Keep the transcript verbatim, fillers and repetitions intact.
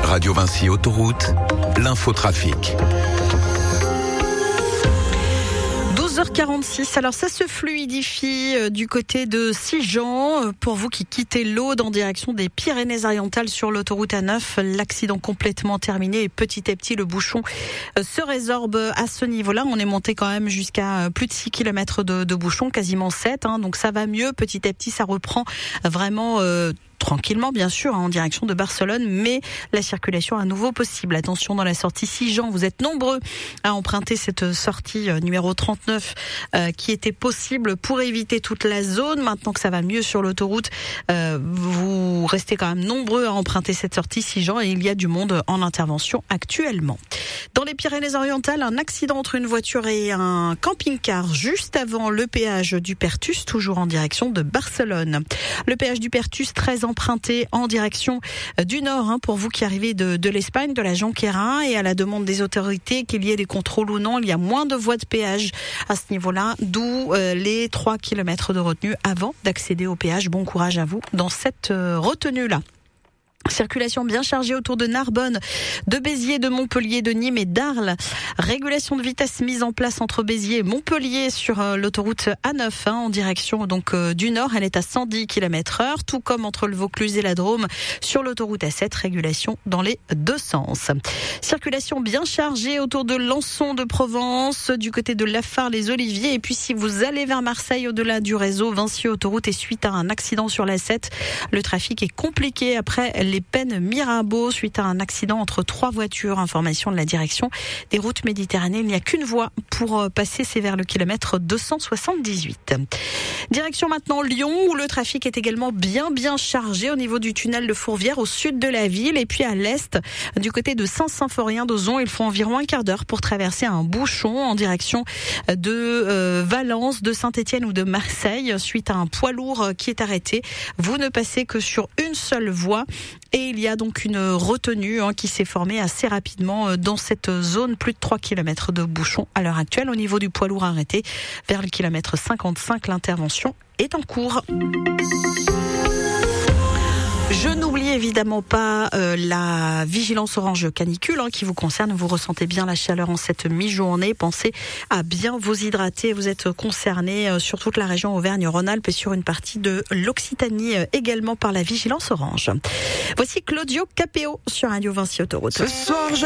Radio Vinci Autoroute, l'infotrafic. douze heures quarante-six, alors ça se fluidifie euh, du côté de Sigean. Euh, pour vous qui quittez l'Aude en direction des Pyrénées-Orientales sur l'autoroute A neuf, l'accident complètement terminé et petit à petit le bouchon euh, se résorbe à ce niveau-là. On est monté quand même jusqu'à euh, plus de six kilomètres de, de bouchon, quasiment sept, hein, donc ça va mieux. Petit à petit ça reprend vraiment euh, tranquillement bien sûr en direction de Barcelone, mais la circulation à nouveau possible. Attention dans la sortie Sigean, vous êtes nombreux à emprunter cette sortie numéro trente-neuf euh, qui était possible pour éviter toute la zone. Maintenant que ça va mieux sur l'autoroute, euh, vous restez quand même nombreux à emprunter cette sortie Sigean et il y a du monde en intervention actuellement. Dans les Pyrénées-Orientales, un accident entre une voiture et un camping-car juste avant le péage du Pertus, toujours en direction de Barcelone. Le péage du Pertus, très emprunté en direction du nord, hein, pour vous qui arrivez de, de l'Espagne, de la Jonquera, et à la demande des autorités qu'il y ait des contrôles ou non, il y a moins de voies de péage à ce niveau-là, d'où euh, les trois kilomètres de retenue avant d'accéder au péage. Bon courage à vous dans cette euh, retenue-là. Circulation bien chargée autour de Narbonne, de Béziers, de Montpellier, de Nîmes et d'Arles. Régulation de vitesse mise en place entre Béziers et Montpellier sur euh, l'autoroute A neuf, hein, en direction donc euh, du nord. Elle est à cent dix kilomètres heure, tout comme entre le Vaucluse et la Drôme sur l'autoroute A sept. Régulation dans les deux sens. Circulation bien chargée autour de Lançon de Provence, du côté de Lafare, les Oliviers. Et puis si vous allez vers Marseille, au-delà du réseau Vinci Autoroute, et suite à un accident sur l'A sept, le trafic est compliqué après les peines Mirabeau suite à un accident entre trois voitures. Information de la direction des routes méditerranéennes. Il n'y a qu'une voie pour passer, c'est vers le kilomètre deux cent soixante-dix-huit. Direction maintenant Lyon, où le trafic est également bien bien chargé au niveau du tunnel de Fourvière au sud de la ville, et puis à l'est du côté de Saint-Symphorien-d'Ozon. Il faut environ un quart d'heure pour traverser un bouchon en direction de euh, Valence, de Saint-Étienne ou de Marseille suite à un poids lourd qui est arrêté. Vous ne passez que sur une seule voie. Et il y a donc une retenue hein, qui s'est formée assez rapidement dans cette zone. Plus de trois kilomètres de bouchon à l'heure actuelle. Au niveau du poids lourd arrêté, vers le kilomètre cinquante-cinq, l'intervention est en cours. Je n'oublie évidemment pas euh, la vigilance orange canicule hein, qui vous concerne. Vous ressentez bien la chaleur en cette mi-journée. Pensez à bien vous hydrater. Vous êtes concernés euh, sur toute la région Auvergne-Rhône-Alpes et sur une partie de l'Occitanie euh, également par la vigilance orange. Voici Claudio Capéo sur Radio Vinci Autoroute. Ce soir, je